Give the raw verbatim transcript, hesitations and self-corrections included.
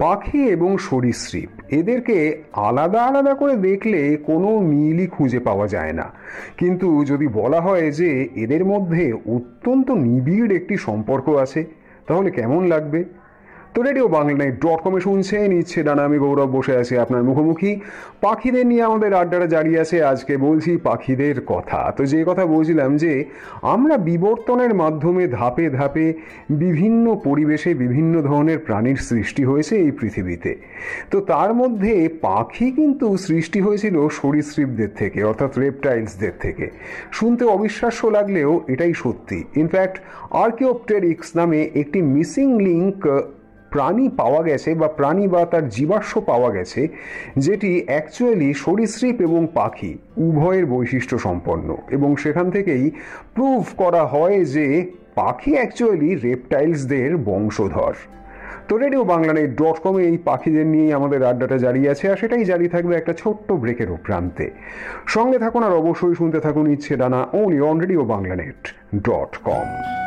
পাখি এবং সরীসৃপ এদেরকে আলাদা আলাদা করে দেখলে কোনো মিলই খুঁজে পাওয়া যায় না, কিন্তু যদি বলা হয় যে এদের মধ্যে অত্যন্ত নিবিড় একটি সম্পর্ক আছে তাহলে কেমন লাগবে? তো রেডিও বাংলা ডট কমে শুনছেন ইচ্ছে ডানা, আমি গৌরব বসে আছি আপনার মুখোমুখি। পাখিদের নিয়ে আমাদের আড্ডাটা জারি আছে, আজকে বলছি পাখিদের কথা। তো যে কথা বলছিলাম যে আমরা বিবর্তনের মাধ্যমে ধাপে ধাপে বিভিন্ন পরিবেশে বিভিন্ন ধরনের প্রাণীর সৃষ্টি হয়েছে এই পৃথিবীতে। তো তার মধ্যে পাখি কিন্তু সৃষ্টি হয়েছিল সরীসৃপদের থেকে, অর্থাৎ রেপটাইলসদের থেকে। শুনতে অবিশ্বাস্য লাগলেও এটাই সত্যি। ইনফ্যাক্ট আর্কিওপটেরিক্স নামে একটি মিসিং লিঙ্ক প্রাণী পাওয়া গেছে, বা প্রাণী বা তার জীবাশ্ম পাওয়া গেছে, যেটি অ্যাকচুয়ালি সরীসৃপ এবং পাখি উভয়ের বৈশিষ্ট্য সম্পন্ন, এবং সেখান থেকেই প্রুভ করা হয় যে পাখি অ্যাকচুয়ালি রেপটাইলসদের বংশধর। তো রেডিও বাংলা ডট কমে এই পাখিদের নিয়েই আমাদের আড্ডাটা জারি আছে, আর সেটাই জারি থাকবে একটা ছোট্ট ব্রেকেরও প্রান্তে। সঙ্গে থাকুন আর অবশ্যই শুনতে থাকুন ইচ্ছে ডানা, only on radio Bangla net dot com.